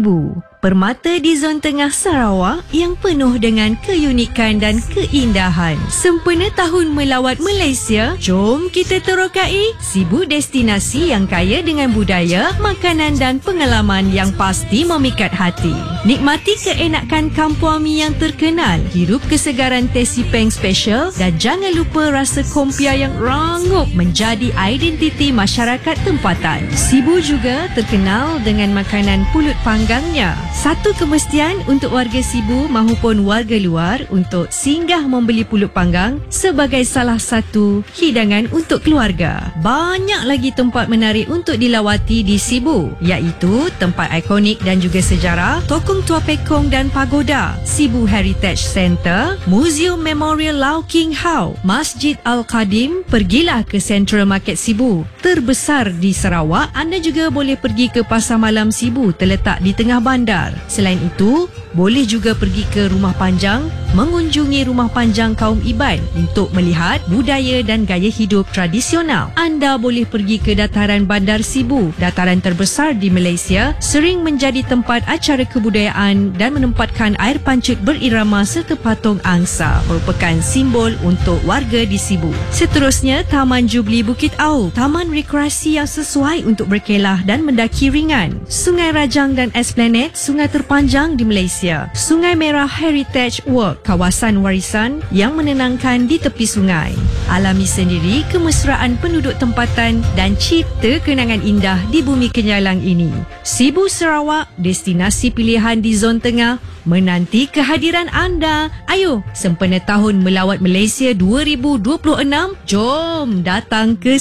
Sibu, permata di zon tengah Sarawak yang penuh dengan keunikan dan keindahan. Sempena tahun melawat Malaysia, jom kita terokai Sibu, destinasi yang kaya dengan budaya, makanan dan pengalaman yang pasti memikat hati. Nikmati keenakan kampung mi yang terkenal, hirup kesegaran teh sipeng special dan jangan lupa rasa kompia yang rangup menjadi identiti masyarakat tempatan. Sibu juga terkenal dengan makanan pulut panggangnya. Satu kemestian untuk warga Sibu mahupun warga luar untuk singgah membeli pulut panggang sebagai salah satu hidangan untuk keluarga. Banyak lagi tempat menarik untuk dilawati di Sibu, iaitu tempat ikonik dan juga sejarah, Tokong Tua Pekong dan Pagoda, Sibu Heritage Centre, Museum Memorial Lau King Hau, Masjid Al-Qadim. Pergilah ke Central Market Sibu, terbesar di Sarawak. Anda juga boleh pergi ke Pasar Malam Sibu, terletak di tengah bandar. Selain itu, boleh juga pergi ke Rumah Panjang, mengunjungi Rumah Panjang kaum Iban untuk melihat budaya dan gaya hidup tradisional. Anda boleh pergi ke Dataran Bandar Sibu, dataran terbesar di Malaysia, sering menjadi tempat acara kebudayaan dan menempatkan air pancut berirama serta patung angsa, merupakan simbol untuk warga di Sibu. Seterusnya, Taman Jubli Bukit Au, taman rekreasi yang sesuai untuk berkelah dan mendaki ringan. Sungai Rajang dan Esplanade, sungai terpanjang di Malaysia. Sungai Merah Heritage Walk, kawasan warisan yang menenangkan di tepi sungai. Alami sendiri kemesraan penduduk tempatan dan cipta kenangan indah di bumi kenyalang ini. Sibu Sarawak, destinasi pilihan di zon tengah, menanti kehadiran anda. Ayo, sempena tahun melawat Malaysia 2026, jom datang ke